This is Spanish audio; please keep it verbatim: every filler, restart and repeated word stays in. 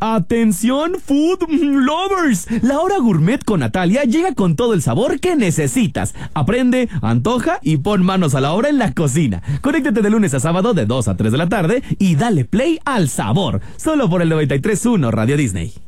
Atención food lovers, la hora gourmet con Natalia llega con todo el sabor que necesitas. Aprende, antoja y pon manos a la obra en la cocina. Conéctate de lunes a sábado de dos a tres de la tarde y dale play al sabor, solo por el noventa y tres punto uno Radio Disney.